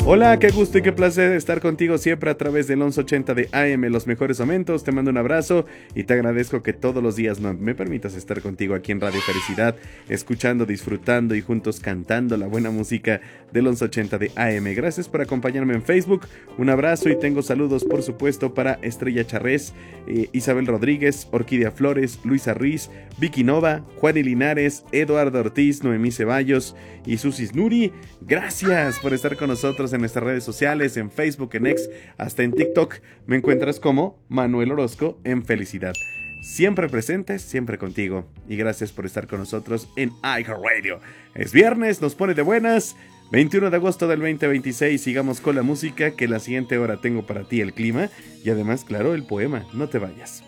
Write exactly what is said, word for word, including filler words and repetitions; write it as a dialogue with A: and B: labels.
A: Hola, qué gusto y qué placer estar contigo siempre a través del once ochenta de A M, los mejores momentos. Te mando un abrazo y te agradezco que todos los días no, me permitas estar contigo aquí en Radio Felicidad, escuchando, disfrutando y juntos cantando la buena música del once ochenta de A M. Gracias por acompañarme en Facebook, un abrazo y tengo saludos por supuesto para Estrella Charrés, eh, Isabel Rodríguez, Orquídea Flores, Luisa Ruiz, Vicky Nova, Juani Linares, Eduardo Ortiz, Noemí Ceballos y Susis Nuri. Gracias por estar con nosotros en nuestras redes sociales, en Facebook, en X, hasta en TikTok. Me encuentras como Manuel Orozco en Felicidad. Siempre presentes, siempre contigo. Y gracias por estar con nosotros en iHeartRadio. Es viernes, nos pone de buenas. veintiuno de agosto del veinte veintiséis. Sigamos con la música, que la siguiente hora tengo para ti el clima y además, claro, el poema. No te vayas.